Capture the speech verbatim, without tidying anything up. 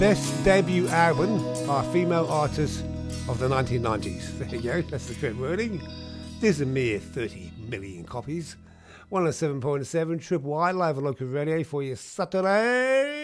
Best debut album by a female artist of the nineteen nineties. There you go, that's the correct wording. There's a mere thirty million copies. one oh seven point seven Triple I, live on local radio for your Saturday.